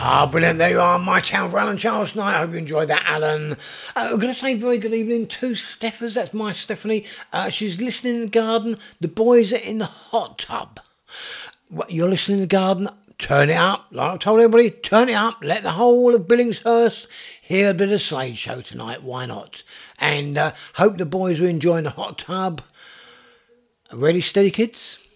Ah, brilliant. There you are, My Town for Alan Charles tonight. I hope you enjoyed that, Alan. I'm going to say very good evening to Stephers. That's my Stephanie. She's listening in the garden. The boys are in the hot tub. What, you're listening in the garden? Turn it up. Like I told everybody, turn it up. Let the whole of Billingshurst hear a bit of Slade Show tonight. Why not? And hope the boys are enjoying the hot tub. Ready, steady, kids?